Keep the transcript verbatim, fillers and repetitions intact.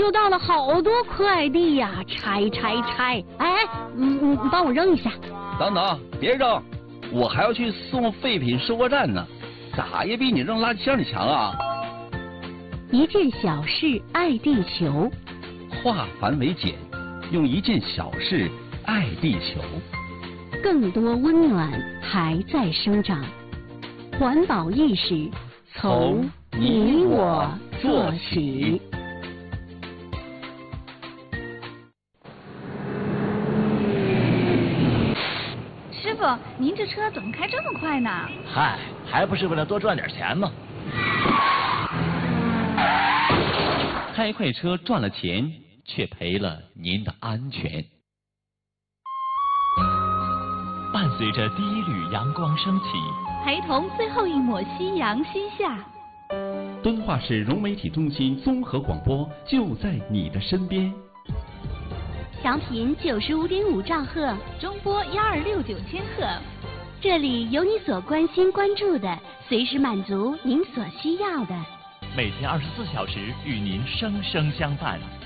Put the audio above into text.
又到了好多快递呀，拆拆拆！哎，嗯，你帮我扔一下。 等等，别扔，我还要去送废品收货站呢，咋也比你扔垃圾箱里强啊！ 一件小事爱地球， 化繁为简，用一件小事爱地球。 更多温暖还在生长，环保意识从你我做起。 师傅，您这车怎么开这么快呢？ 嗨，还不是为了多赚点钱吗？ 开快车赚了钱，却赔了您的安全。 伴随着第一缕阳光升起， 陪同最后一抹夕阳西下。 敦化市融媒体中心综合广播就在你的身边。 调频九十五点五兆赫， 中波幺二六九千赫。 这里有你所关心关注的，随时满足您所需要的。 每天二十四小时与您生生相伴。